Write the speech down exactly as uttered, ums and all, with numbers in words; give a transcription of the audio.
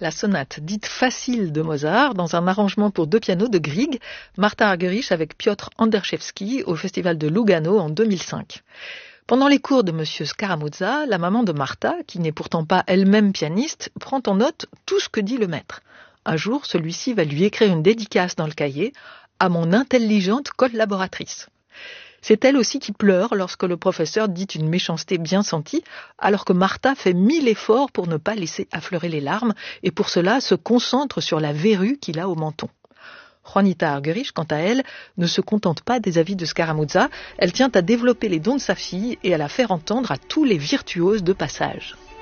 la sonate dite facile de Mozart dans un arrangement pour deux pianos de Grieg, Martha Argerich avec Piotr Anderszewski au festival de Lugano en deux mille cinq. Pendant les cours de Monsieur Scaramuzza, la maman de Martha, qui n'est pourtant pas elle-même pianiste, prend en note tout ce que dit le maître. Un jour, celui-ci va lui écrire une dédicace dans le cahier « À mon intelligente collaboratrice ». C'est elle aussi qui pleure lorsque le professeur dit une méchanceté bien sentie, alors que Martha fait mille efforts pour ne pas laisser affleurer les larmes et pour cela se concentre sur la verrue qu'il a au menton. Juanita Argerich, quant à elle, ne se contente pas des avis de Scaramuzza, elle tient à développer les dons de sa fille et à la faire entendre à tous les virtuoses de passage.